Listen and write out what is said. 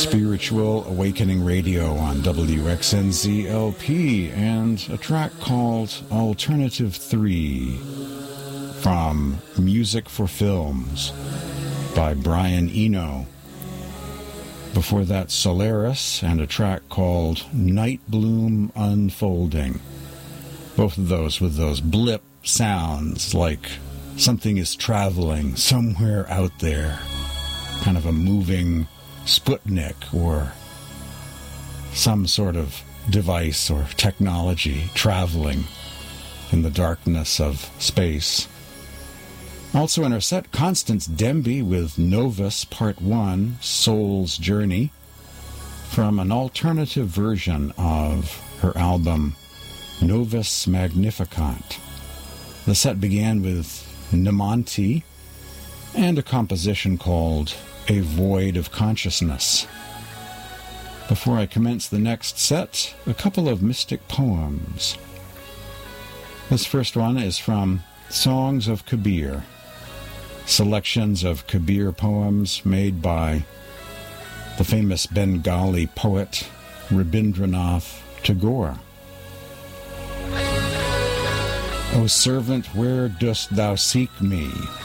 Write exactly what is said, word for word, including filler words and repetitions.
Spiritual Awakening Radio on W X N Z L P, and a track called Alternative three from Music for Films by Brian Eno. Before that, Solaris and a track called Night Bloom Unfolding. Both of those with those blip sounds like something is traveling somewhere out there. Kind of a moving Sputnik or some sort of device or technology traveling in the darkness of space. Also in our set, Constance Demby with Novus Part one, Soul's Journey, from an alternative version of her album Novus Magnificat. The set began with Nemonti and a composition called A Void of Consciousness. Before I commence the next set, a couple of mystic poems. This first one is from Songs of Kabir, selections of Kabir poems made by the famous Bengali poet Rabindranath Tagore. O servant, where dost thou seek me?